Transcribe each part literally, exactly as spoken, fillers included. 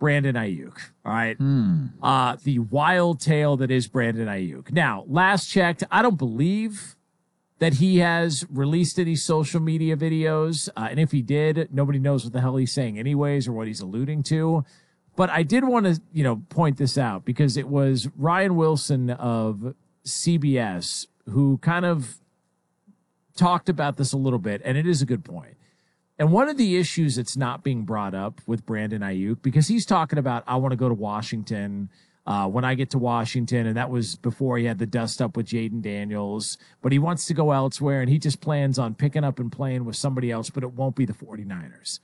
Brandon Ayuk. All right. Hmm. Uh, the wild tale that is Brandon Ayuk. Now, last checked, I don't believe that he has released any social media videos. Uh, and if he did, nobody knows what the hell he's saying anyways or what he's alluding to. But I did want to, you know, point this out because it was Ryan Wilson of C B S who kind of talked about this a little bit, and it is a good point. And one of the issues that's not being brought up with Brandon Ayuk, because he's talking about, I want to go to Washington uh, when I get to Washington, and that was before he had the dust up with Jaden Daniels, but he wants to go elsewhere, and he just plans on picking up and playing with somebody else, but it won't be the 49ers.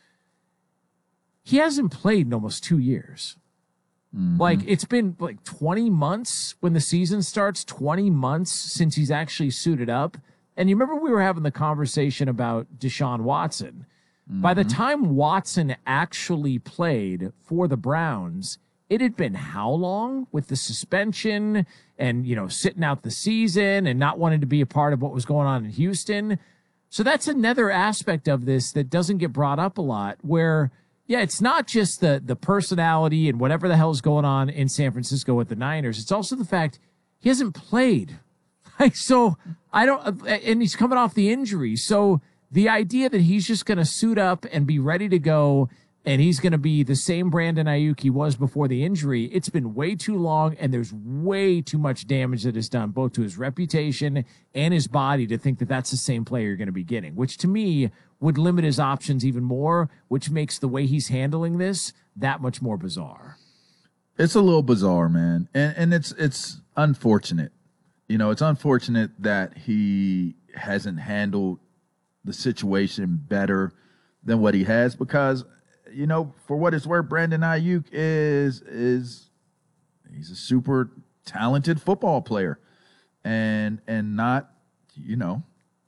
He hasn't played in almost two years. Mm-hmm. Like, it's been like twenty months when the season starts, twenty months since he's actually suited up. And you remember we were having the conversation about Deshaun Watson. Mm-hmm. By the time Watson actually played for the Browns, it had been how long with the suspension and, you know, sitting out the season and not wanting to be a part of what was going on in Houston. So that's another aspect of this that doesn't get brought up a lot where, yeah, it's not just the the personality and whatever the hell's going on in San Francisco with the Niners. It's also the fact he hasn't played. Like, so I don't, and he's coming off the injury. So the idea that he's just going to suit up and be ready to go and he's going to be the same Brandon Ayuk he was before the injury, it's been way too long, and there's way too much damage that is done both to his reputation and his body to think that that's the same player you're going to be getting, which to me would limit his options even more, which makes the way he's handling this that much more bizarre. It's a little bizarre, man, and and it's it's unfortunate. You know, it's unfortunate that he hasn't handled the situation better than what he has because, you know, for what it's worth, Brandon Ayuk is is he's a super talented football player, and and not, you know,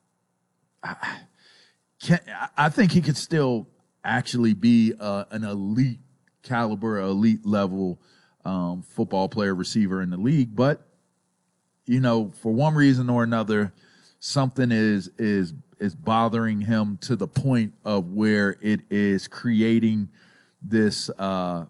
I, can, I think he could still actually be uh, an elite caliber, elite level um, football player, receiver in the league, but you know, for one reason or another, something is is is bothering him to the point of where it is creating this uh,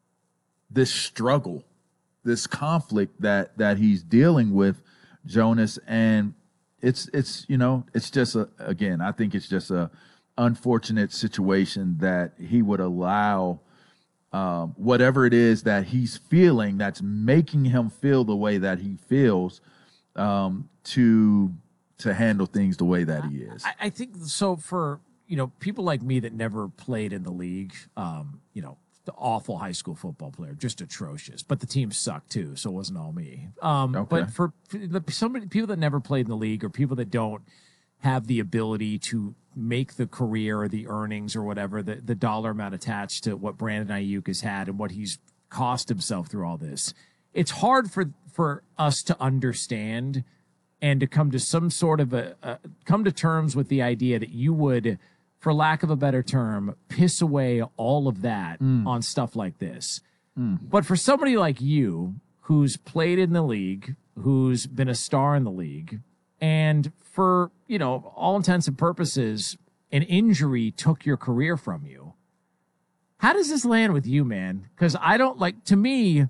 this struggle, this conflict that that he's dealing with, Jonas. And it's it's you know it's just a again I think it's just a unfortunate situation that he would allow um, whatever it is that he's feeling that's making him feel the way that he feels um, to to handle things the way that he is. I, I think so. For, you know, people like me that never played in the league, um, you know, the awful high school football player, just atrocious, but the team sucked too. So it wasn't all me. Um, okay. But for, for the, some people that never played in the league or people that don't have the ability to make the career or the earnings or whatever, the, the dollar amount attached to what Brandon Ayuk has had and what he's cost himself through all this, it's hard for, for us to understand and to come to some sort of a, a come to terms with the idea that you would, for lack of a better term, piss away all of that mm. on stuff like this. Mm. But for somebody like you, who's played in the league, who's been a star in the league, and for, you know, all intents and purposes, an injury took your career from you. How does this land with you, man? Because I don't like, to me,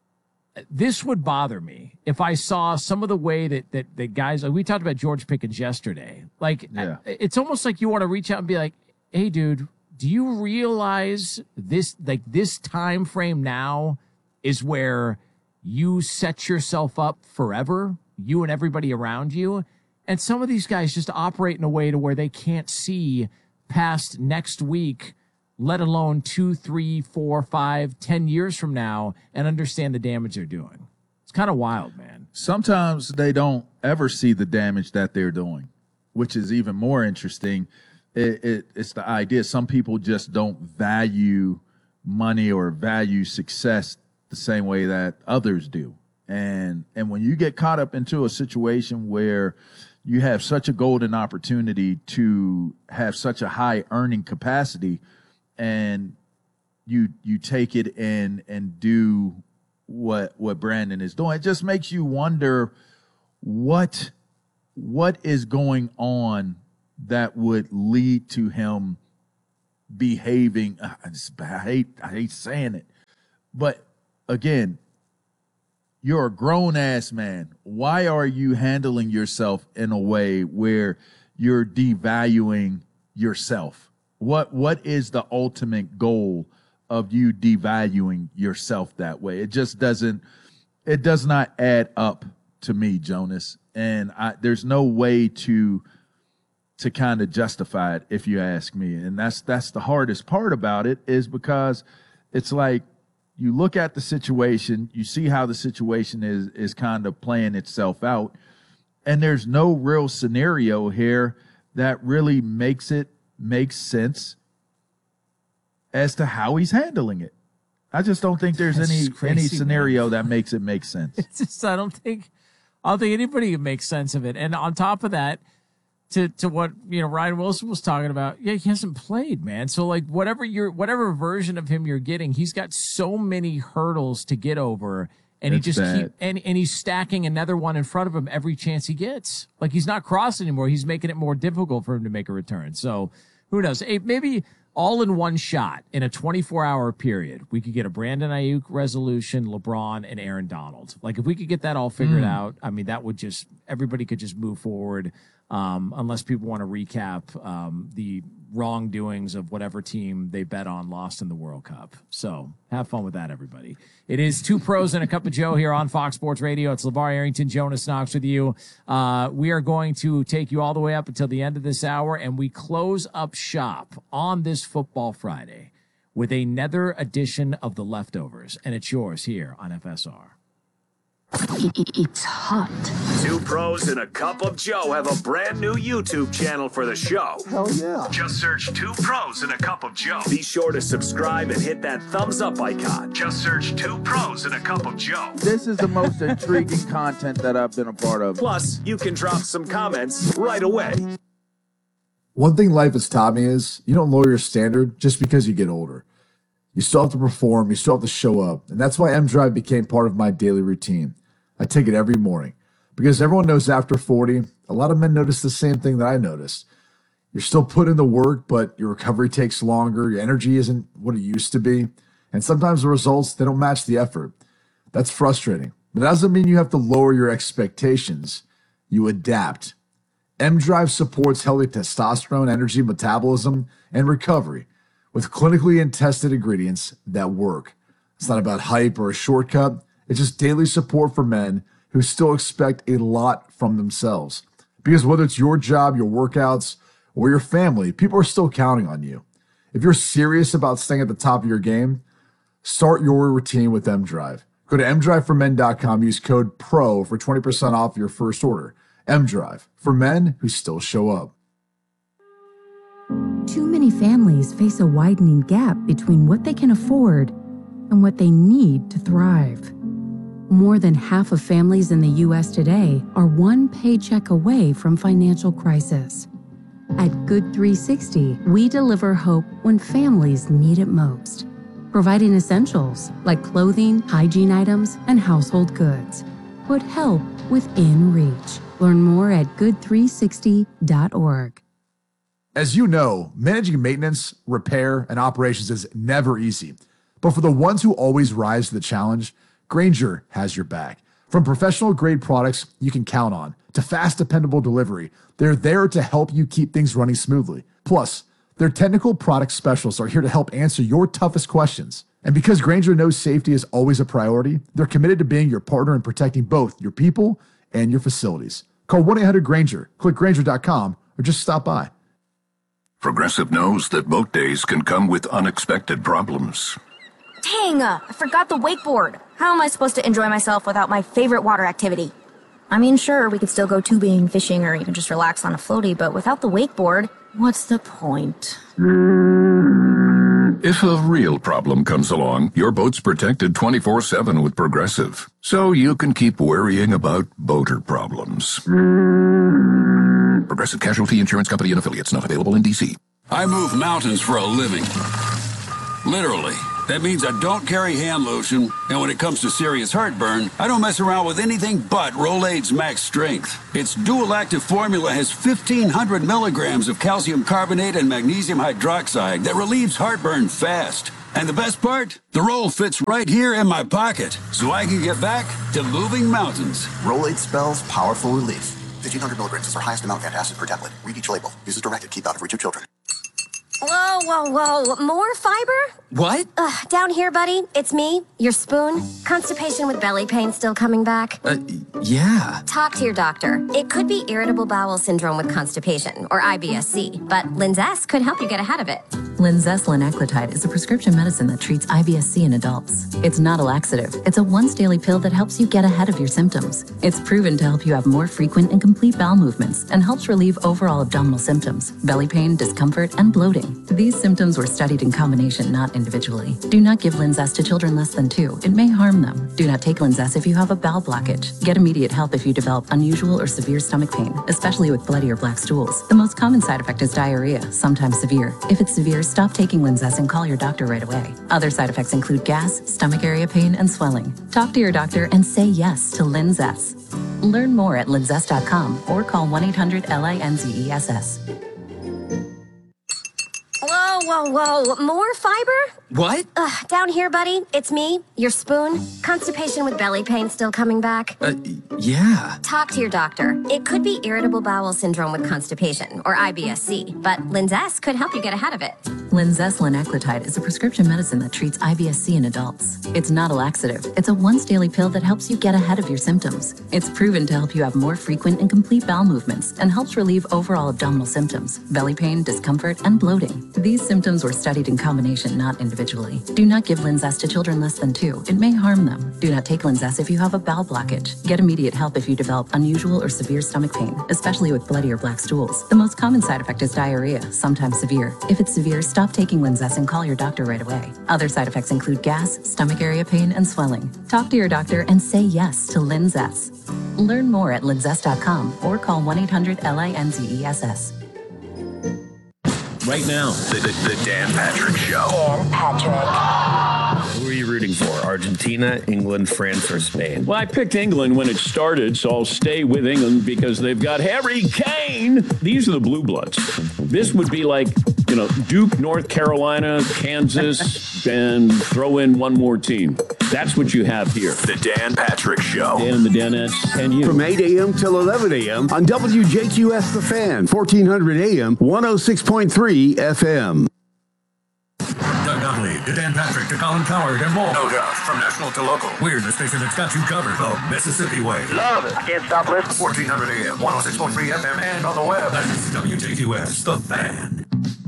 this would bother me if I saw some of the way that that, that guys, like we talked about George Pickens yesterday. Like, yeah. I, it's almost like you want to reach out and be like, hey, dude, do you realize this, like this time frame now is where you set yourself up forever, you and everybody around you? And some of these guys just operate in a way to where they can't see past next week, let alone two, three, four, five, ten years from now, and understand the damage they're doing. It's kind of wild, man. Sometimes they don't ever see the damage that they're doing, which is even more interesting. It, it, it's the idea some people just don't value money or value success the same way that others do. And and when you get caught up into a situation where you have such a golden opportunity to have such a high earning capacity, and you you take it and and do what what Brandon is doing, it just makes you wonder what what is going on that would lead to him behaving. I, just, I hate I hate saying it, but again, you're a grown-ass man. Why are you handling yourself in a way where you're devaluing yourself? What What is the ultimate goal of you devaluing yourself that way? It just doesn't, it does not add up to me, Jonas. And I, there's no way to to kind of justify it, if you ask me. And that's that's the hardest part about it, is because it's like, you look at the situation, you see how the situation is is kind of playing itself out, and there's no real scenario here that really makes it make sense as to how he's handling it. I just don't think there's That's any crazy, any scenario man. that makes it make sense. It's just, I don't think I don't think anybody makes sense of it. And on top of that, to to what, you know, Ryan Wilson was talking about, yeah, he hasn't played, man. So like whatever you're whatever version of him you're getting, he's got so many hurdles to get over, and It's he just bad. keep and, and he's stacking another one in front of him every chance he gets. Like, he's not crossing anymore. He's making it more difficult for him to make a return. So who knows? Hey, maybe all in one shot in a twenty-four hour period, we could get a Brandon Ayuk resolution, LeBron, and Aaron Donald. Like, if we could get that all figured Mm. out, I mean, that would just, everybody could just move forward. Um, unless people want to recap um, the wrongdoings of whatever team they bet on lost in the World Cup. So have fun with that, everybody. It is Two Pros and a Cup of Joe here on Fox Sports Radio. It's LeVar Arrington, Jonas Knox with you. Uh, we are going to take you all the way up until the end of this hour, and we close up shop on this Football Friday with another edition of The Leftovers, and it's yours here on F S R. It's hot. Two Pros and a Cup of Joe have a brand new YouTube channel for the show. Hell yeah. Just search Two Pros and a Cup of Joe. Be sure to subscribe and hit that thumbs up icon. Just search Two Pros and a Cup of Joe. This is the most intriguing content that I've been a part of. Plus, you can drop some comments right away. One thing life has taught me is you don't lower your standard just because you get older. You still have to perform, you still have to show up, and that's why M-Drive became part of my daily routine. I take it every morning because everyone knows after forty, a lot of men notice the same thing that I noticed. You're still putting in the work, but your recovery takes longer, your energy isn't what it used to be, and sometimes the results, they don't match the effort. That's frustrating, but it doesn't mean you have to lower your expectations. You adapt. M-Drive supports healthy testosterone, energy, metabolism, and recovery with clinically and tested ingredients that work. It's not about hype or a shortcut. It's just daily support for men who still expect a lot from themselves. Because whether it's your job, your workouts, or your family, people are still counting on you. If you're serious about staying at the top of your game, start your routine with M-Drive. Go to m drive for men dot com, use code PRO for twenty percent off your first order. M-Drive, for men who still show up. Too many families face a widening gap between what they can afford and what they need to thrive. More than half of families in the U S today are one paycheck away from financial crisis. At Good three sixty, we deliver hope when families need it most, providing essentials like clothing, hygiene items, and household goods. Put help within reach. Learn more at good three sixty dot org. As you know, managing maintenance, repair, and operations is never easy. But for the ones who always rise to the challenge, Grainger has your back. From professional-grade products you can count on to fast, dependable delivery, they're there to help you keep things running smoothly. Plus, their technical product specialists are here to help answer your toughest questions. And because Grainger knows safety is always a priority, they're committed to being your partner in protecting both your people and your facilities. Call one eight hundred Grainger, click Grainger dot com, or just stop by. Progressive knows that boat days can come with unexpected problems. Dang, uh, I forgot the wakeboard. How am I supposed to enjoy myself without my favorite water activity? I mean, sure, we could still go tubing, fishing, or even just relax on a floaty, but without the wakeboard, what's the point? If a real problem comes along, your boat's protected twenty-four seven with Progressive, so you can keep worrying about boater problems. Progressive Casualty Insurance Company and Affiliates, not available in D C. I move mountains for a living. Literally. That means I don't carry hand lotion, and when it comes to serious heartburn, I don't mess around with anything but Rolaids Max Strength. Its dual-active formula has fifteen hundred milligrams of calcium carbonate and magnesium hydroxide that relieves heartburn fast. And the best part? The roll fits right here in my pocket, so I can get back to moving mountains. Rolade spells powerful relief. fifteen hundred milligrams is our highest amount of antacid per tablet. Read each label. Use as directed. Keep out of reach of children. Whoa, whoa, whoa. More fiber? What? Ugh, down here, buddy. It's me, your spoon. Constipation with belly pain still coming back? Uh, yeah. Talk to your doctor. It could be irritable bowel syndrome with constipation, or I B S C, but Linzess could help you get ahead of it. Linzess linaclotide is a prescription medicine that treats I B S C in adults. It's not a laxative. It's a once-daily pill that helps you get ahead of your symptoms. It's proven to help you have more frequent and complete bowel movements and helps relieve overall abdominal symptoms, belly pain, discomfort, and bloating. These symptoms were studied in combination, not individually. Do not give Linzess to children less than two. It may harm them. Do not take Linzess if you have a bowel blockage. Get immediate help if you develop unusual or severe stomach pain, especially with bloody or black stools. The most common side effect is diarrhea, sometimes severe. If it's severe, stop taking Linzess and call your doctor right away. Other side effects include gas, stomach area pain, and swelling. Talk to your doctor and say yes to Linzess. Learn more at linzess dot com or call one eight hundred L I N Z E S S. Whoa, whoa, whoa. More fiber? What? Ugh, down here, buddy. It's me, your spoon. Constipation with belly pain still coming back? Uh, yeah. Talk to your doctor. It could be irritable bowel syndrome with constipation, or I B S C, but Linzess could help you get ahead of it. Linzess linaclotide is a prescription medicine that treats I B S C in adults. It's not a laxative. It's a once-daily pill that helps you get ahead of your symptoms. It's proven to help you have more frequent and complete bowel movements and helps relieve overall abdominal symptoms, belly pain, discomfort, and bloating. These symptoms were studied in combination, not individually. Do not give Linzess to children less than two. It may harm them. Do not take Linzess if you have a bowel blockage. Get immediate help if you develop unusual or severe stomach pain, especially with bloody or black stools. The most common side effect is diarrhea, sometimes severe. If it's severe, stop taking Linzess and call your doctor right away. Other side effects include gas, stomach area pain, and swelling. Talk to your doctor and say yes to Linzess. Learn more at linzess dot com or call one eight hundred L I N Z E S S. Right now, the, the, the Dan Patrick Show. Dan Patrick. Who are you rooting for? Argentina, England, France, or Spain? Well, I picked England when it started, so I'll stay with England because they've got Harry Kane. These are the Blue Bloods. This would be like, you know, Duke, North Carolina, Kansas, and throw in one more team. That's what you have here. The Dan Patrick Show. Dan and the Danettes and you. From eight a.m. till eleven a.m. on W J Q S The Fan, fourteen hundred A M, one oh six point three F M. Doug Donnelly, to Dan Patrick, to Colin Coward, and more. No doubt. From national to local. We're the station that's got you covered. The Mississippi Way. Love it. I can't stop listening. fourteen hundred A M, one oh six point three F M, and on the web. That's W J Q S, The Fan.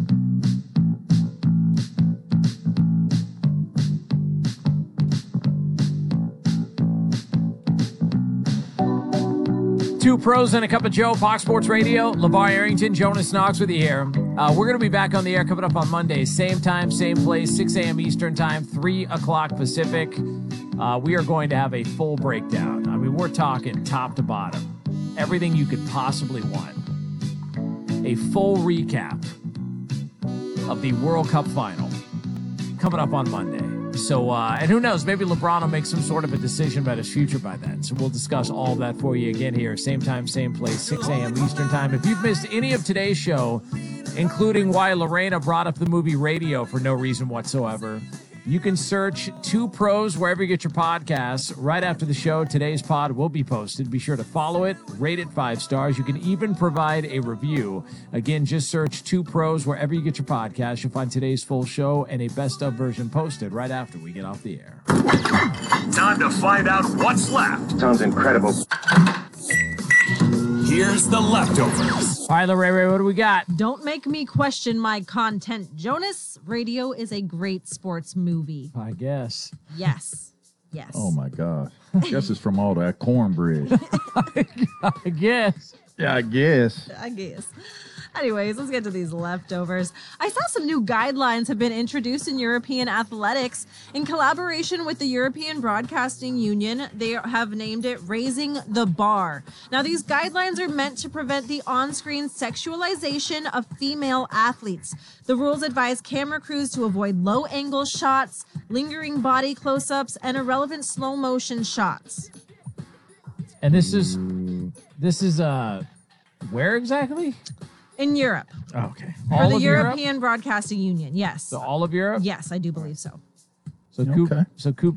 Two pros and a cup of Joe, Fox Sports Radio. LeVar Arrington, Jonas Knox with you here. Uh, we're going to be back on the air coming up on Monday. Same time, same place, six a.m. Eastern time, three o'clock Pacific. Uh, we are going to have a full breakdown. I mean, we're talking top to bottom. Everything you could possibly want. A full recap of the World Cup final coming up on Monday. So, uh, and who knows, maybe LeBron will make some sort of a decision about his future by then. So we'll discuss all of that for you again here. Same time, same place, six a.m. Eastern time. If you've missed any of today's show, including why Lorena brought up the movie Radio for no reason whatsoever, you can search Two Pros wherever you get your podcasts. Right after the show, today's pod will be posted. Be sure to follow it, rate it five stars. You can even provide a review. Again, just search Two Pros wherever you get your podcast. You'll find today's full show and a best of version posted right after we get off the air. Time to find out what's left. Sounds incredible. Here's the leftovers. All right, Lorena, what do we got? Don't make me question my content. Jonas, Radio is a great sports movie. I guess. Yes. Yes. Oh, my God. I guess it's from all that cornbread. I guess. Yeah, I guess. I guess. Anyways, let's get to these leftovers. I saw some new guidelines have been introduced in European athletics. In collaboration with the European Broadcasting Union, they have named it Raising the Bar. Now, these guidelines are meant to prevent the on-screen sexualization of female athletes. The rules advise camera crews to avoid low-angle shots, lingering body close-ups, and irrelevant slow-motion shots. And this is, this is, uh, where exactly? In Europe. Oh, okay. For All the of European Europe? Broadcasting Union, yes. So all of Europe? Yes, I do believe so. So Coop, Okay. so Coop